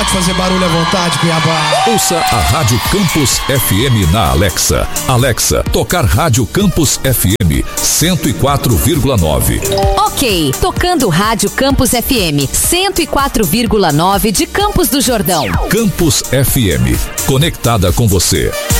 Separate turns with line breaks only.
Pode fazer barulho à vontade, Cuiabá.
Ouça a Rádio Campus FM na Alexa. Alexa, tocar Rádio Campus FM 104,9.
Ok, tocando Rádio Campus FM 104,9 de Campos do Jordão.
Campus FM, conectada com você.